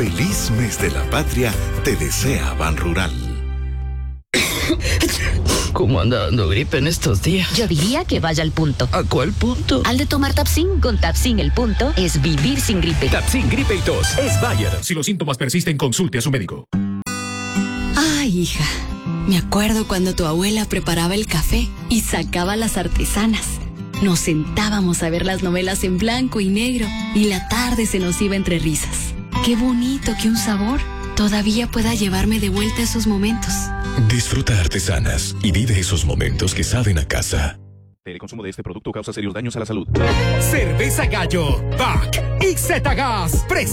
Feliz mes de la patria te desea Banrural. ¿Cómo anda dando gripe en estos días? Yo diría que vaya al punto. ¿A cuál punto? Al de tomar Tapsin. Con Tapsin el punto es vivir sin gripe. Tapsin Gripe y Tos es Bayer. Si los síntomas persisten, consulte a su médico. Ay, hija, me acuerdo cuando tu abuela preparaba el café y sacaba las artesanas. Nos sentábamos a ver las novelas en blanco y negro y la tarde se nos iba entre risas. Qué bonito que un sabor todavía pueda llevarme de vuelta a esos momentos. Disfruta Artesanas y vive esos momentos que saben a casa. El consumo de este producto causa serios daños a la salud. Cerveza Gallo, Back y Zetagas.